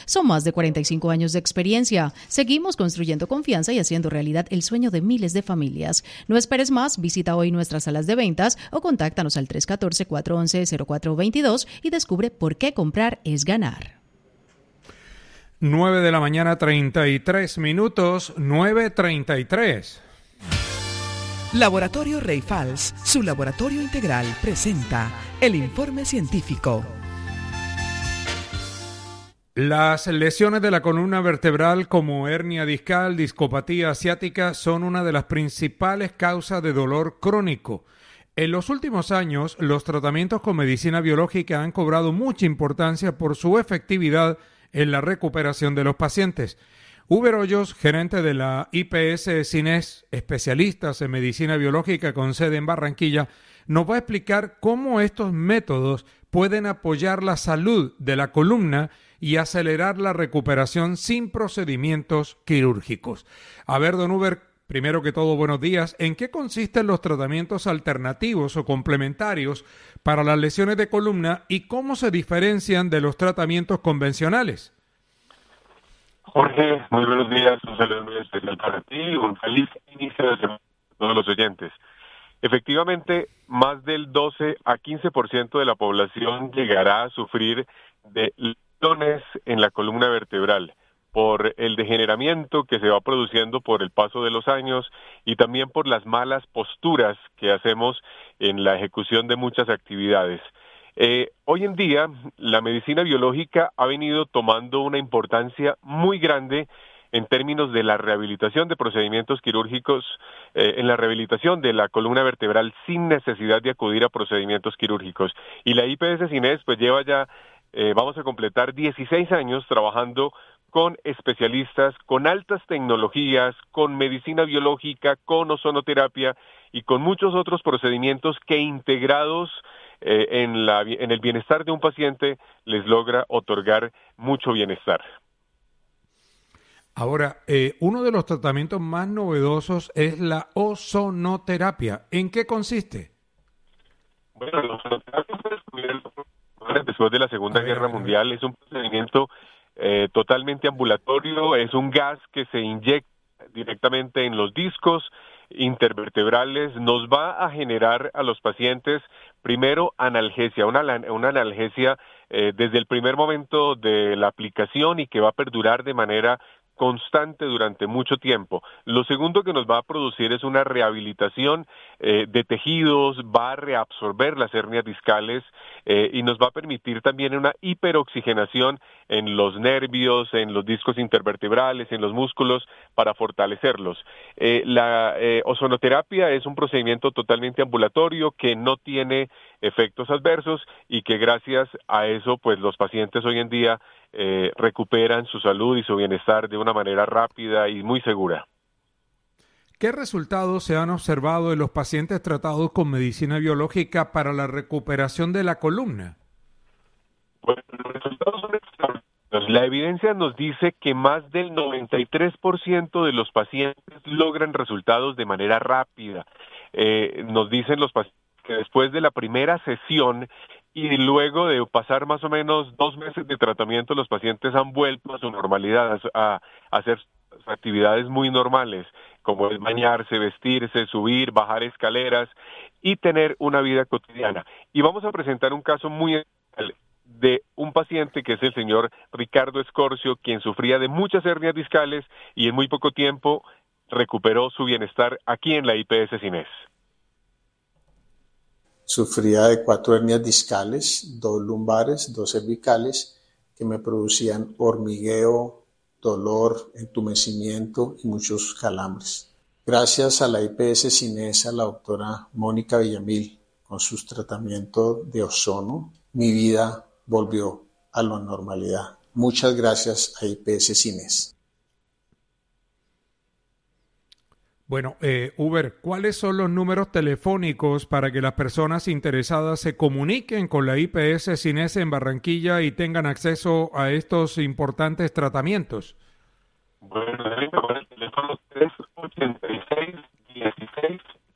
Son más de 45 años de experiencia. Seguimos construyendo confianza y haciendo realidad el sueño de miles de familias. No esperes más, visita hoy nuestras salas de ventas o contáctanos al 314-411-0422 y descubre por qué comprar es ganar. 9 de la mañana, 33 minutos, 9:33. Laboratorio Reifals, su laboratorio integral, presenta el informe científico. Las lesiones de la columna vertebral como hernia discal, discopatía asiática son una de las principales causas de dolor crónico. En los últimos años, los tratamientos con medicina biológica han cobrado mucha importancia por su efectividad en la recuperación de los pacientes. Uber Hoyos, gerente de la IPS Cines, especialistas en medicina biológica con sede en Barranquilla, nos va a explicar cómo estos métodos pueden apoyar la salud de la columna y acelerar la recuperación sin procedimientos quirúrgicos. A ver, don Uber, primero que todo, buenos días. ¿En qué consisten los tratamientos alternativos o complementarios para las lesiones de columna y cómo se diferencian de los tratamientos convencionales? Jorge, muy buenos días. Un saludo muy especial para ti. Un feliz inicio de semana a todos los oyentes. Efectivamente, más del 12 a 15% de la población llegará a sufrir de lesiones en la columna vertebral por el degeneramiento que se va produciendo por el paso de los años y también por las malas posturas que hacemos en la ejecución de muchas actividades. Hoy en día, la medicina biológica ha venido tomando una importancia muy grande en términos de la rehabilitación de procedimientos quirúrgicos, en la rehabilitación de la columna vertebral sin necesidad de acudir a procedimientos quirúrgicos. Y la IPS Cines pues lleva ya, vamos a completar 16 años trabajando con especialistas, con altas tecnologías, con medicina biológica, con ozonoterapia y con muchos otros procedimientos que integrados en el bienestar de un paciente les logra otorgar mucho bienestar. Ahora, uno de los tratamientos más novedosos es la ozonoterapia. ¿En qué consiste? Bueno, la ozonoterapia fue descubierta después de la Segunda Guerra Mundial. Es un procedimiento totalmente ambulatorio, es un gas que se inyecta directamente en los discos intervertebrales, nos va a generar a los pacientes primero analgesia, una analgesia desde el primer momento de la aplicación y que va a perdurar de manera constante durante mucho tiempo. Lo segundo que nos va a producir es una rehabilitación de tejidos, va a reabsorber las hernias discales y nos va a permitir también una hiperoxigenación en los nervios, en los discos intervertebrales, en los músculos para fortalecerlos. La ozonoterapia es un procedimiento totalmente ambulatorio que no tiene efectos adversos y que gracias a eso pues los pacientes hoy en día recuperan su salud y su bienestar de una manera rápida y muy segura. ¿Qué resultados se han observado en los pacientes tratados con medicina biológica para la recuperación de la columna? Bueno, los resultados son extraordinarios. La evidencia nos dice que más del 93% de los pacientes logran resultados de manera rápida. Nos dicen los pacientes que después de la primera sesión y luego de pasar más o menos 2 meses de tratamiento, los pacientes han vuelto a su normalidad, a hacer actividades muy normales, como es bañarse, vestirse, subir, bajar escaleras y tener una vida cotidiana. Y vamos a presentar un caso muy especial de un paciente que es el señor Ricardo Escorcio, quien sufría de muchas hernias discales y en muy poco tiempo recuperó su bienestar aquí en la IPS Cines. Sufría de 4 hernias discales, 2 lumbares, 2 cervicales, que me producían hormigueo, dolor, entumecimiento y muchos calambres. Gracias a la IPS Cines, a la doctora Mónica Villamil, con sus tratamientos de ozono, mi vida volvió a la normalidad. Muchas gracias a IPS Cines. Bueno, Uber, ¿cuáles son los números telefónicos para que las personas interesadas se comuniquen con la IPS Cines en Barranquilla y tengan acceso a estos importantes tratamientos? Bueno, el teléfono 386-16